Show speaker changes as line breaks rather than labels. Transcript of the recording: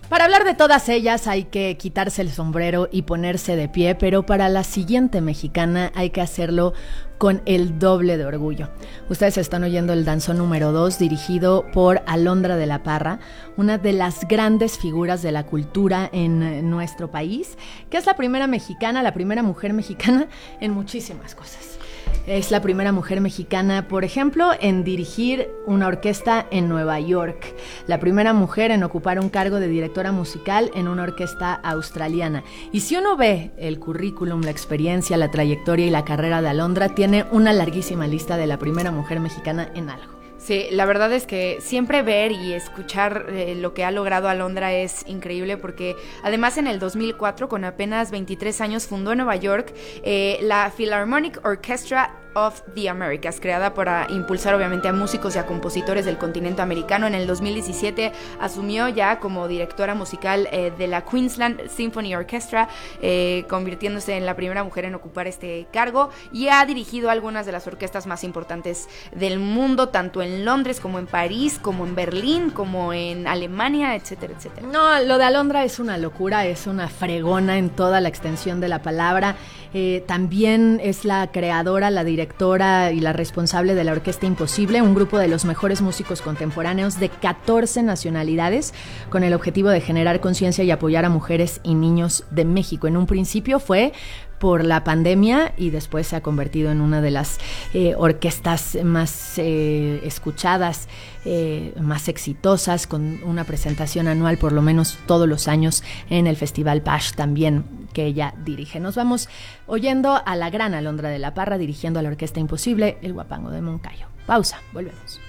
Para hablar de todas ellas hay que quitarse el sombrero y ponerse de pie, pero para la siguiente mexicana hay que hacerlo con el doble de orgullo. Ustedes están oyendo el danzón número 2, dirigido por Alondra de la Parra, una de las grandes figuras de la cultura en nuestro país, que es la primera mexicana, la primera mujer mexicana en muchísimas cosas. Es la primera mujer mexicana, por ejemplo, en dirigir una orquesta en Nueva York. La primera mujer en ocupar un cargo de directora musical en una orquesta australiana. Y si uno ve el currículum, la experiencia, la trayectoria y la carrera de Alondra, tiene una larguísima lista de la primera mujer mexicana en algo.
Sí, la verdad es que siempre ver y escuchar lo que ha logrado Alondra es increíble, porque además en el 2004, con apenas 23 años, fundó en Nueva York la Philharmonic Orchestra of the Americas, creada para impulsar obviamente a músicos y a compositores del continente americano. En el 2017 asumió ya como directora musical de la Queensland Symphony Orchestra, convirtiéndose en la primera mujer en ocupar este cargo, y ha dirigido algunas de las orquestas más importantes del mundo, tanto en Londres como en París, como en Berlín, como en Alemania, etcétera, etcétera.
No, lo de Alondra es una locura, es una fregona en toda la extensión de la palabra. También es la creadora, la directora y la responsable de la Orquesta Imposible, un grupo de los mejores músicos contemporáneos de 14 nacionalidades, con el objetivo de generar conciencia y apoyar a mujeres y niños de México. En un principio fue por la pandemia y después se ha convertido en una de las orquestas más escuchadas, más exitosas, con una presentación anual por lo menos todos los años en el Festival Pash también, que ella dirige. Nos vamos oyendo a la gran Alondra de la Parra dirigiendo a la Orquesta Imposible, el Guapango de Moncayo. Pausa, volvemos.